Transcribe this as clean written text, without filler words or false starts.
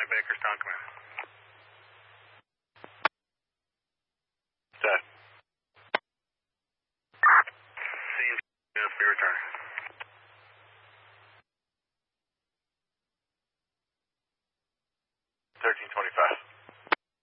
County Bakerstown, come in. Set. Scene, be return. 1325.